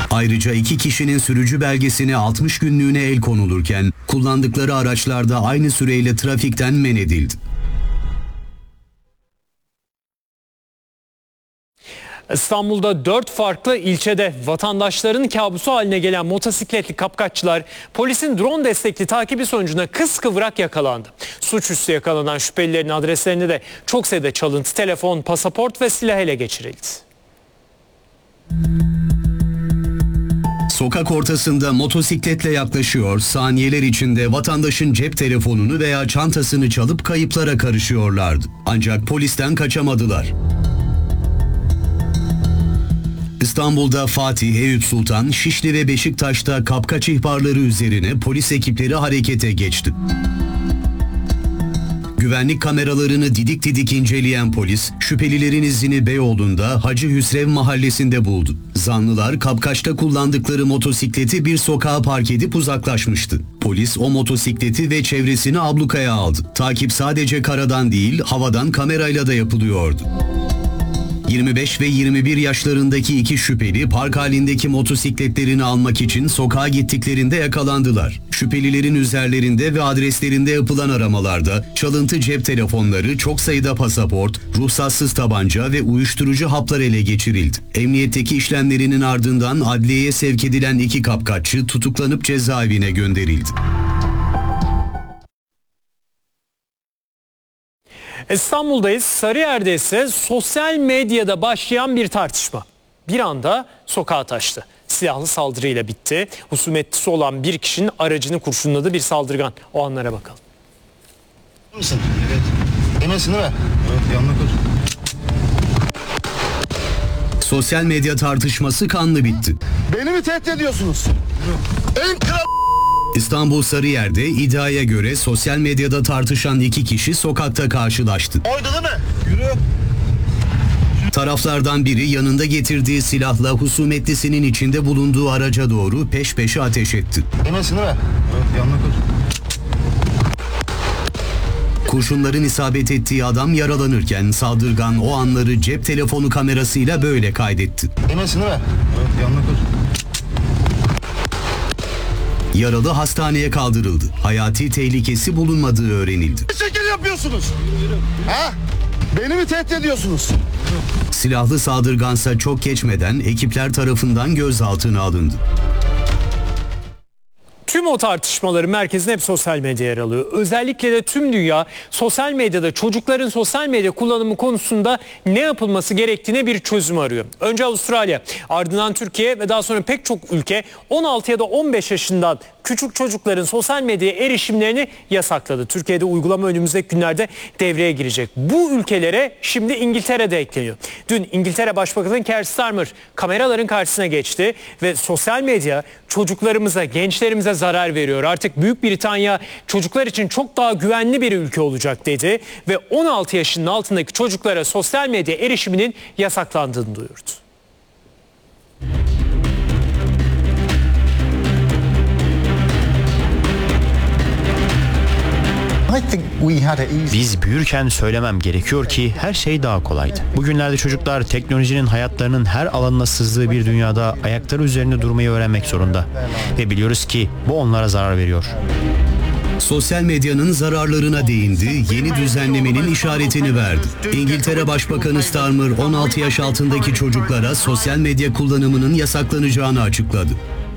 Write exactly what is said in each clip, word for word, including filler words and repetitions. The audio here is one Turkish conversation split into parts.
Ayrıca iki kişinin sürücü belgesine altmış günlüğüne el konulurken kullandıkları araçlarda aynı süreyle trafikten men edildi. İstanbul'da dört farklı ilçede vatandaşların kabusu haline gelen motosikletli kapkaççılar polisin drone destekli takibi sonucunda kıskıvrak yakalandı. Suçüstü yakalanan şüphelilerin adreslerinde de çok sayıda çalıntı telefon, pasaport ve silah ele geçirildi. Sokak ortasında motosikletle yaklaşıyor, saniyeler içinde vatandaşın cep telefonunu veya çantasını çalıp kayıplara karışıyorlardı. Ancak polisten kaçamadılar. İstanbul'da Fatih, Eyüp Sultan, Şişli ve Beşiktaş'ta kapkaç ihbarları üzerine polis ekipleri harekete geçti. Güvenlik kameralarını didik didik inceleyen polis, şüphelilerin izini Beyoğlu'nda Hacı Hüsrev mahallesinde buldu. Zanlılar kapkaçta kullandıkları motosikleti bir sokağa park edip uzaklaşmıştı. Polis o motosikleti ve çevresini ablukaya aldı. Takip sadece karadan değil, havadan kamerayla da yapılıyordu. yirmi beş ve yirmi bir yaşlarındaki iki şüpheli park halindeki motosikletlerini almak için sokağa gittiklerinde yakalandılar. Şüphelilerin üzerlerinde ve adreslerinde yapılan aramalarda çalıntı cep telefonları, çok sayıda pasaport, ruhsatsız tabanca ve uyuşturucu haplar ele geçirildi. Emniyetteki işlemlerinin ardından adliyeye sevk edilen iki kapkaççı tutuklanıp cezaevine gönderildi. İstanbul'dayız. Sarıyer'de ise sosyal medyada başlayan bir tartışma bir anda sokağa taştı. Silahlı saldırıyla bitti. Husumetlisi olan bir kişinin aracını kurşunladı bir saldırgan. O anlara bakalım. Mısın? Evet. Eminsin değil mi? Evet, yanına koş. Sosyal medya tartışması kanlı bitti. Beni mi tehdit ediyorsunuz? En kral... İstanbul Sarıyer'de iddiaya göre sosyal medyada tartışan iki kişi sokakta karşılaştı. Oydu değil mi? Yürü. Taraflardan biri yanında getirdiği silahla husumetlisinin içinde bulunduğu araca doğru peş peşe ateş etti. Eminsin değil mi? Evet, yanına koş. Kurşunların isabet ettiği adam yaralanırken saldırgan o anları cep telefonu kamerasıyla böyle kaydetti. Eminsin değil mi? Evet, yanına koş. Yaralı hastaneye kaldırıldı. Hayati tehlikesi bulunmadığı öğrenildi. Ne şekil yapıyorsunuz? Ha? Beni mi tehdit ediyorsunuz? Silahlı saldırgansa çok geçmeden ekipler tarafından gözaltına alındı. Tüm o tartışmaların merkezinde hep sosyal medya yer alıyor. Özellikle de tüm dünya sosyal medyada çocukların sosyal medya kullanımı konusunda ne yapılması gerektiğine bir çözüm arıyor. Önce Avustralya, ardından Türkiye ve daha sonra pek çok ülke on altı ya da on beş yaşından küçük çocukların sosyal medyaya erişimlerini yasakladı. Türkiye'de uygulama önümüzdeki günlerde devreye girecek. Bu ülkelere şimdi İngiltere de ekleniyor. Dün İngiltere Başbakanı Keir Starmer kameraların karşısına geçti ve sosyal medya çocuklarımıza, gençlerimize zarar veriyor. Artık Büyük Britanya çocuklar için çok daha güvenli bir ülke olacak dedi ve on altı yaşının altındaki çocuklara sosyal medya erişiminin yasaklandığını duyurdu. Biz büyürken söylemem gerekiyor ki her şey daha kolaydı. Bugünlerde çocuklar teknolojinin hayatlarının her alanına sızdığı bir dünyada ayakları üzerinde durmayı öğrenmek zorunda. Ve biliyoruz ki bu onlara zarar veriyor. Sosyal medyanın zararlarına değindi, yeni düzenlemenin işaretini verdi. İngiltere Başbakanı Starmer on altı yaş altındaki çocuklara sosyal medya kullanımının yasaklanacağını açıkladı.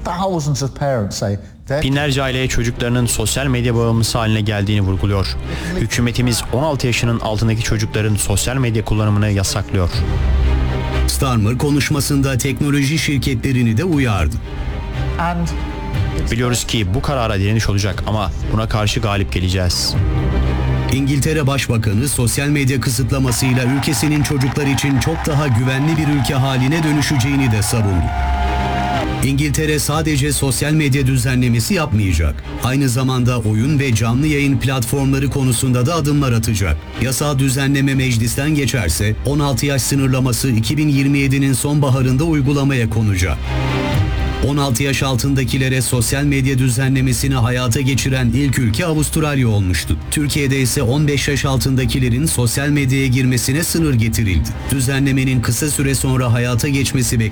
Binlerce aile çocuklarının sosyal medya bağımlısı haline geldiğini vurguluyor. Hükümetimiz on altı yaşının altındaki çocukların sosyal medya kullanımını yasaklıyor. Starmer konuşmasında teknoloji şirketlerini de uyardı. Biliyoruz ki bu karara direniş olacak ama buna karşı galip geleceğiz. İngiltere Başbakanı sosyal medya kısıtlamasıyla ülkesinin çocuklar için çok daha güvenli bir ülke haline dönüşeceğini de savundu. İngiltere sadece sosyal medya düzenlemesi yapmayacak. Aynı zamanda oyun ve canlı yayın platformları konusunda da adımlar atacak. Yasal düzenleme meclisten geçerse on altı yaş sınırlaması iki bin yirmi yedinin sonbaharında uygulamaya konacak. on altı yaş altındakilere sosyal medya düzenlemesini hayata geçiren ilk ülke Avustralya olmuştu. Türkiye'de ise on beş yaş altındakilerin sosyal medyaya girmesine sınır getirildi. Düzenlemenin kısa süre sonra hayata geçmesi bekleniyor.